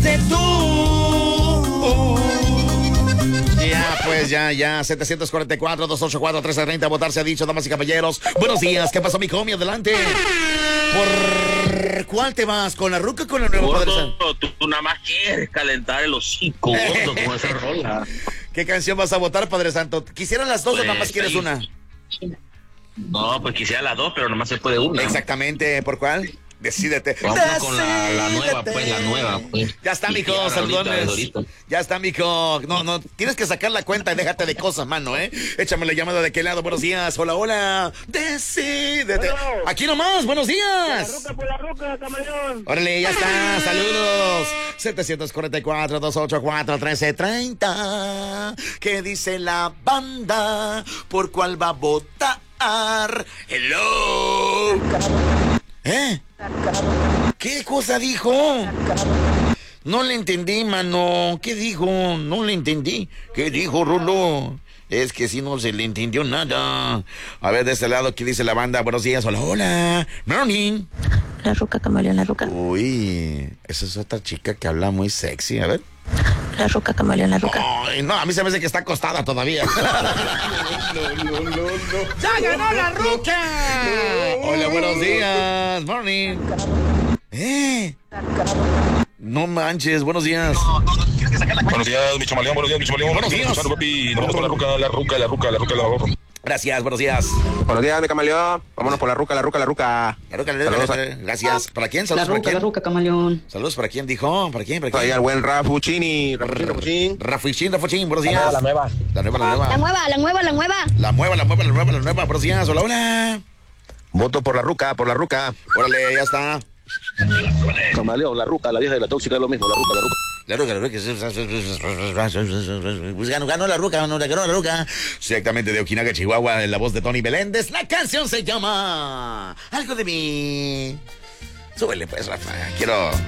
de tú. Ya, pues ya, 744-284-1330, votar se ha dicho, damas y caballeros. Buenos días, ¿qué pasó, mi homie? Adelante. ¿Por cuál te vas? ¿Con la ruca o con el nuevo Padre Santo? Tú nada más quieres calentar el hocico, gordo, con esa rola. ¿Qué canción vas a votar, Padre Santo? ¿Quisieran las dos o nada más quieres una? No, pues quisiera las dos, pero nomás se puede una. Exactamente, ¿por cuál? Decídete. Vamos con la nueva, pues, la nueva, pues. Ya está, mijo, saludones. Ya está, mijo. No, tienes que sacar la cuenta y déjate de cosas, mano, Échame la llamada de aquel lado. Buenos días. Hola. Decídete. Bueno. Aquí nomás, buenos días. Por la ruca, camaleón. Órale, ya está, saludos. 744-284-1330. ¿Qué dice la banda? ¿Por cuál va a votar? Hello. ¿Qué cosa dijo? No le entendí, mano. ¿Qué dijo? No le entendí. ¿Qué dijo, Rulo? Es que si no se le entendió nada. A ver, de este lado, ¿qué dice la banda? Buenos días, hola. Morning. La ruca, camaleón, la ruca. Uy, esa es otra chica que habla muy sexy, a ver. La ruca, camaleón, la ruca. Ay, no, a mí se me hace que está acostada todavía. No. ¡Ya ganó la ruca! Hola, buenos días. Morning. No manches, buenos días. Buenos días, mi chamaleón, buenos días, mi chamaleón. Buenos días. Papi. Nos vamos con la ruca. Gracias, buenos días. Buenos días, mi camaleón. Vámonos por la ruca. Gracias. ¿Para quién? La Saludos para ruca, quién. la ruca, camaleón. Saludos para quién dijo. ¿Para quién? Ahí al buen Rafuchini. Rafuchín, buenos días. La nueva. La nueva. Buenos días. Hola. Voto por la ruca. Órale, ya está. Camaleón, la ruca, la vieja de la tóxica es lo mismo, la ruca. La ruca. Pues ganó la ruca. Exactamente, de Okinaga, Chihuahua, en la voz de Tony Beléndez. La canción se llama Algo de mí. Súbele pues, Rafa. Quiero